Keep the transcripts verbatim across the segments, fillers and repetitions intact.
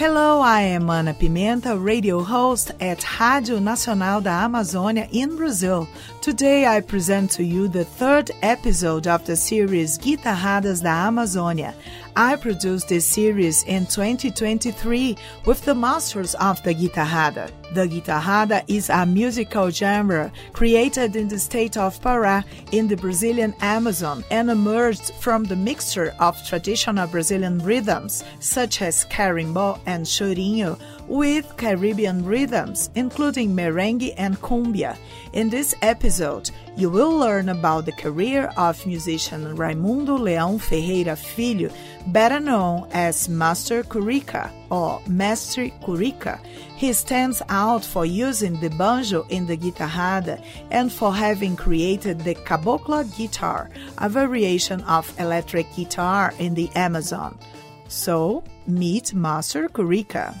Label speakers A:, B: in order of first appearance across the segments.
A: Hello, I am Ana Pimenta, radio host at Rádio Nacional da Amazônia in Brazil. Today I present to you the third episode of the series Guitarradas da Amazônia. I produced this series in twenty twenty-three with the masters of the guitarrada. The guitarrada is a musical genre created in the state of Pará in the Brazilian Amazon and emerged from the mixture of traditional Brazilian rhythms such as carimbó and chorinho with Caribbean rhythms including merengue and cumbia. In this episode, you will learn about the career of musician Raimundo Leão Ferreira Filho, better known as Master Curica or Mestre Curica. He stands out for using the banjo in the guitarrada and for having created the cabocla guitar, a variation of electric guitar in the Amazon. So, meet Master Curica.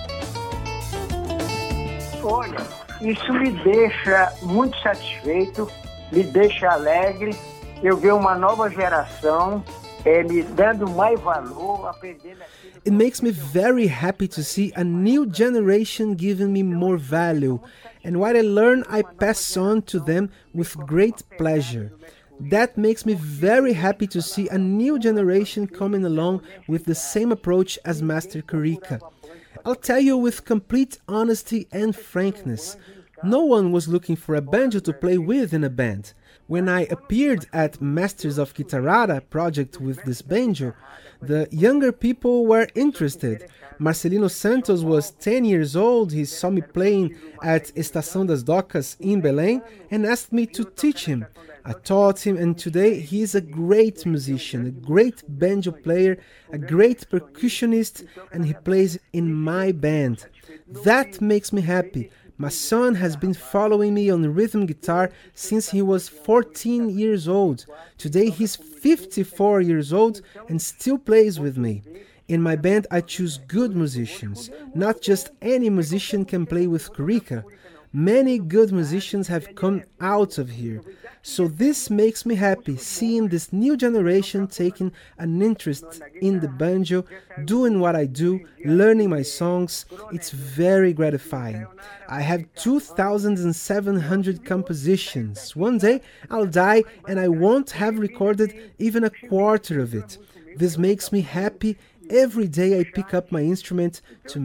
B: Olha, isso me deixa muito satisfeito, me deixa alegre. Eu ver uma nova geração é, me dando mais valor, aprendendo aquilo.
C: It makes me very happy to see a new generation giving me more value, and what I learn I pass on to them with great pleasure. That makes me very happy to see a new generation coming along with the same approach as Master Curica. I'll tell you with complete honesty and frankness, no one was looking for a banjo to play with in a band. When I appeared at Masters of Guitarrada project with this banjo, the younger people were interested. Marcelino Santos was ten years old. He saw me playing at Estação das Docas in Belém and asked me to teach him. I taught him, and today he is a great musician, a great banjo player, a great percussionist, and he plays in my band. That makes me happy. My son has been following me on rhythm guitar since he was fourteen years old. Today he's fifty-four years old and still plays with me. In my band I choose good musicians. Not just any musician can play with Curica. Many good musicians have come out of here. So this makes me happy, seeing this new generation taking an interest in the banjo, doing what I do, learning my songs. It's very gratifying. I have two thousand seven hundred compositions. One day I'll die and I won't have recorded even a quarter of it. This makes me happy. Every day I pick up my instrument to